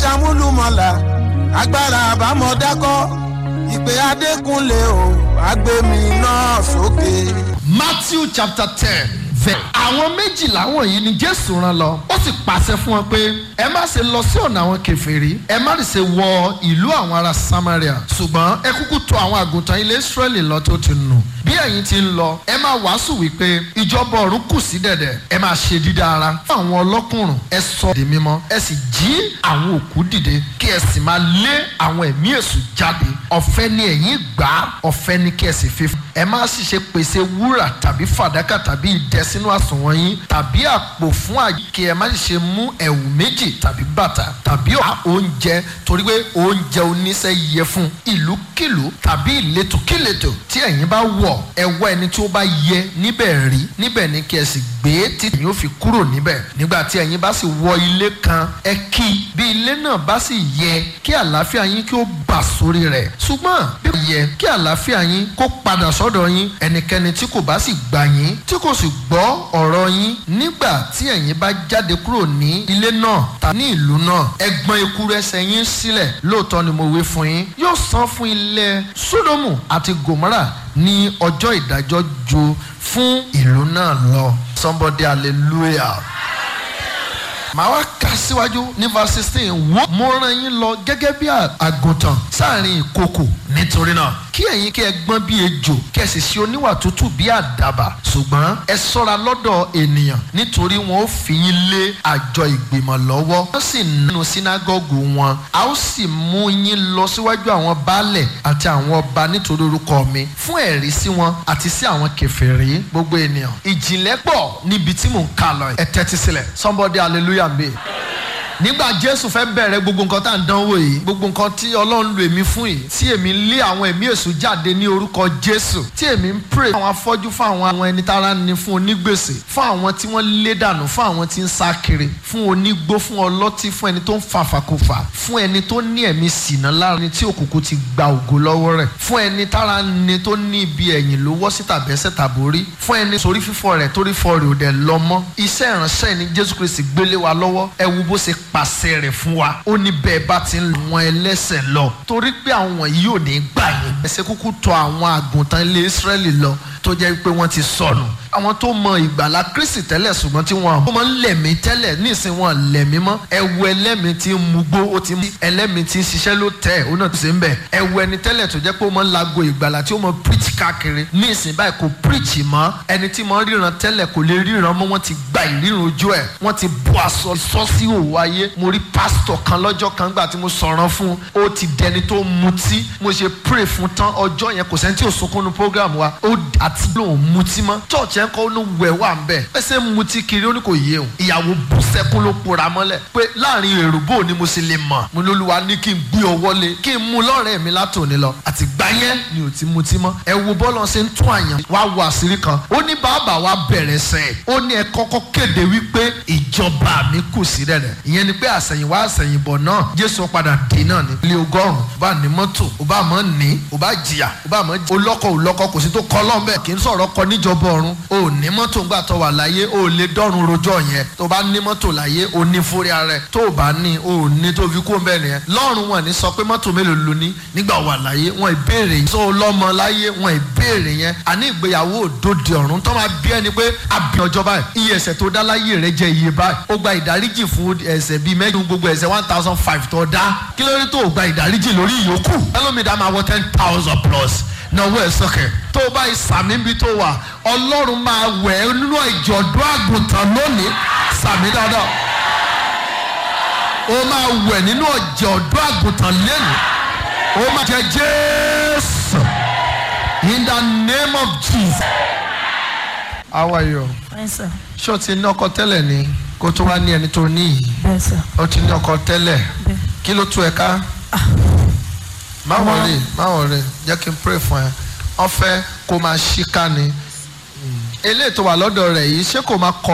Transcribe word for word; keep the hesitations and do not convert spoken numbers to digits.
amúlùmọ̀là agbára àbámọ̀dákọ́ ìpè Adékúnlé o agbémi náà sókè. Matthew chapter ten. Àwọn méjìlá wọ̀nyí ni Jésù rán lọ. Ó sì pàṣẹ fún wọn pé ẹ má ṣe lọ sí ọ̀nà àwọn kèfèrí, ẹ má ṣe wọ ìlú àwọn ará Samaria. Ṣùgbọ́n ẹ kúkú tọ̀ àwọn àgùntàn ilé Ísírẹ́lì lọ tó ti nù. Bí ẹ̀yin ti ń lọ, ẹ máa wàásù wípé ìjọba ọ̀run kù sí dẹ̀dẹ̀. Ẹ máa ṣe dídá ara fún àwọn ọlọ́kùnrùn. Ẹ sọ di mímọ́. Ẹ sì jí àwọn òkú dìde. Kí ẹ sì máa lé àwọn ẹ̀mí èṣù jáde. Ọ̀fẹ́ ni ẹ̀yin gbà, ọ̀fẹ́ ni kí ẹ sì fi fún. Ẹ má sì ṣe pèsè wúrà tàbí fàdákà tàbí idẹ sínú àsùnwọ̀n yín tàbí àpò fún àyíké. Ẹ má sì ṣe mú ẹ̀wù méjì tàbí bàtà tàbí ọ̀há oúnjẹ, torí pé oúnjẹ oníṣẹ́ yẹ fún ìlúkìlú tàbí ìletòkìletò tí ẹ̀yin bá wọ̀. Ẹ wá ẹni tí ó bá yẹ níbẹ̀ rí, níbẹ̀ ni kí ẹ sì gbé tí ẹ̀yin ó fi kúrò níbẹ̀. Nígbà tí ẹ̀yin bá sì wọ ilé kan, ẹ kí. Bí ilé náà bá sì yẹ, kí àlàáfíà yín kí ó bà sórí rẹ̀. Ṣùgbọ́n bí ó yẹ kí àlàáfíà yín kó padà sọ́dọ̀ yín, ẹnikẹ́ni tí kò bá sì gbà yín, tí kò sì gbọ́ ọ̀rọ̀ yín nígbà tí ẹ̀yin bá jáde kúrò ní ilé náà tàbí ní ìlú náà, ẹ gbọ́n ekuru ẹsẹ̀ yín sílẹ̀. Lóòótọ́ ni mo wí fún yín, yóò san fún ilẹ̀ Sódómù àti Gòmórà ní ọjọ́ ìdájọ́ ju fún ìlú náà lọ. Somebody hallelujah. Màá wá kà síwájú ní verse sixteen. Wọ́n mo rán yín lọ gẹ́gẹ́ bí àgùntàn sáàrin ìkokò. Nítorí náà kí ẹ̀yin kí ẹ gbọ́n bí ejò, kí ẹ sì ṣe oníwà tútù bí àdàbà. Ṣùgbọ́n ẹ ṣọ́ra lọ́dọ̀ ènìyàn, nítorí wọn ó fi yín lé àjọ ìgbìmọ̀ lọ́wọ́. Wọ́n sì nínú sínágọ́gù wọn. A ó sì mú yín lọ síwájú àwọn baálẹ̀ àti àwọn ọba nítorí orúkọ mi, fún ẹ̀rí sí wọn àti sí àwọn kèfèrí. Gbogbo ènìyàn, ìjìnlẹ̀ pọ̀ níbi tí mò ń kà lọ. Ẹ tẹ́tí sílẹ̀. Somebody hallelujah me. Nígbà Jésù fẹ́ bẹ̀rẹ̀ gbogbo nǹkan tá à ń dánwò yìí, gbogbo nǹkan tí Ọlọ́run lò èmi fún yìí, tí èmi ń lé àwọn ẹ̀mí èṣù jáde ní orúkọ Jésù, tí èmi ń pray fún àwọn afọ́jú, fún àwọn àwọn ẹni tára ní, fún onígbèsè, fún àwọn tí wọ́n lé dànù, fún àwọn tí ń sá kiri, fún onígbó, fún ọlọ́tí, fún ẹni tó ń fàfàkùfà, fún ẹni tó ní ẹ̀mí ṣìnà lára, ẹni tí òkùnkùn ti gba ògo lọ́wọ́ rẹ̀, fún ẹni tára ní tó ní ibi ẹ̀yìn ló wọ́ sí tàbẹ́sẹ̀ tàbórí, fún ẹni sórí fífọ́ rẹ̀ torí fọ́ rẹ̀ ò dẹ̀ lọ mọ́. Iṣẹ́ ìránṣẹ́ ni Jésù Kristi gbélé wa lọ́wọ́. Ẹ wo bó ṣe pàṣẹ rẹ̀ fún wa. Ó ní bẹ́ẹ̀ bá ti ń wọn ẹlẹ́ṣẹ̀ lọ, torí pé àwọn yìí ò ní gbà yín. Ẹsẹ̀ kúkú tọ̀ àwọn àgùntàn ilé Ísírẹ́lì lọ tó jẹ́ pé wọ́n ti sọnù. Àwọn tó mọ ìgbàlà Kristi tẹ́lẹ̀ ṣùgbọ́n tí wọ́n mọ̀ ń lẹ̀mí tẹ́lẹ̀ nísìn wọn lẹ̀mí mọ́. Ẹ wo ẹlẹ́mìí tí ń mugbó, ó ti mú ẹlẹ́mìí tí ń ṣiṣẹ́ ló tẹ̀ ó náà ti ṣe ń bẹ̀. Ẹ wo ẹni tẹ́lẹ̀ tó jẹ́ pé ó mọ̀ ń lago ìgbàlà tí ó mọ̀ preach káàkiri, nísìn báyìí kò preach mọ́. Ẹni tí mọ̀ ń ríran tẹ́lẹ̀ kò lè ríran mọ́, wọ́n ti gba ìríran ojú ẹ̀, wọ́n ti bọ́ aṣọ sọ́sí òwò ayé. Mo rí pásítọ̀ kan lọ́jọ́ kan gbà tí mo sọ̀rọ̀ fún, ó ti dẹni tó mutí. Mo ṣe pray fún tán ọjọ́ yẹn, kò sẹ́ni tí ò sunkún nu program wa, ó àti lóun mutí mọ́. Church yẹn kọ́ ló wẹ̀ wà ń bẹ̀. Pẹ́sẹ́ mutí kiri ó ní kò yé òun. Ìyàwó bú sẹ́kún ló pora mọ́lẹ̀ pé láàrin èrò bò ni mo ṣe lè mọ̀. Mo ní Olúwa ní kí n gbé ọwọ́ lé, kí n mú lọ́rẹ̀ẹ́ mi látòní lọ. Àti gbà yẹn ni ò ti mutí mọ́. Ẹ wo bọ́lọ̀ ṣe ń tún àyàn wá wo àṣírí kan. Ó ní bàbá wa bẹ̀rẹ̀ sẹ́ẹ̀. Ó ní ẹ kọ́kọ́ kéde wípé ìjọba mi kù sí rẹ̀. Ìyẹn ni pé àṣẹ̀yìnwá àṣẹ̀yìnbọ̀ náà Jésù padà dé náà ní ilé ọgọ́rùn-ún. Ó bá ní mọ́tò, ó bá mọ́ ní, ó bá jìyà, ó bá mọ́ jìyà. Olọ́kọ̀ olọ́kọ̀ kò sí tó kọ́ lọ́nbẹ̀. Kì í sọ̀rọ̀ kọ níjọba ọ̀run. O ní mọ́tò ńgbà tó wà láyé, o lè dọ́run rojọ́ yẹn. Tó bá ní mọ́tò láyé, o ní fúri ara rẹ̀. Tó o bá ní, o ní tó fi kú ń bẹ̀ nìyẹn. Lọ́run wọn ní sọ pé mọ́tò mélòó lo ní nígbà wà láyé. Wọn ìbéèrè yẹn. Tó lọ́mọ láyé, wọn ìbéèrè yẹn. Àní ìgbéyàwó òdòdó ọ̀run tó máa bí ẹni pé àbí ọjọ́ báyìí. Iye ẹ̀ṣẹ̀ tó dá láyé rẹ̀ jẹ́ iye báyìí. Ó gba ìdáríjì fún ẹ̀ṣẹ̀ bíi mẹ́rin, gbogbo ẹ̀ṣẹ̀ one thousand five tó dá. Kí ló dé tó o gba ìdáríjì lórí ìyókù? Ẹlòmídàá máa wọ ten thousand plus. Náwó ẹ̀ sọ́kẹ̀. Tó o bá ìsàmì bí tó wà, Ọlọ́run máa wẹ̀ ẹ́ nínú ìjọ̀dún àgùntàn lónìí. Sàmì dáadáa. O máa wẹ̀ nínú ìjọ̀dún àgùntàn lẹ́nu. O máa jẹ Jésù. In the name of Jesus. How are you? Fine, sir. Ṣé o ti ní ọkọ tẹ́lẹ̀ ni kó tó wá ní ẹni tó ní yìí? Bẹ́ẹ̀ sir. O ti ní ọkọ tẹ́lẹ̀. Bẹ́ẹ̀. Kí ló tú ẹ ká? Má wọlé, má wọlé, jẹ́ kí n pray fún ẹ. Wọ́n fẹ́ kó máa ṣíká ni. Eléyìí tó wà lọ́dọ̀ rẹ̀ yìí ṣé kò máa kọ